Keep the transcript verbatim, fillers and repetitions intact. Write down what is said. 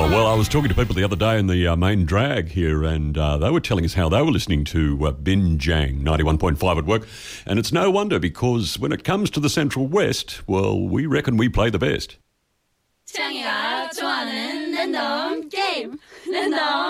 Oh, well, I was talking to people the other day in the uh, main drag here, and uh, they were telling us how they were listening to uh, Binjang ninety-one point five at work. And it's no wonder, because when it comes to the Central West, well, we reckon we play the best. 창이가 좋아하는 랜덤 게임 랜덤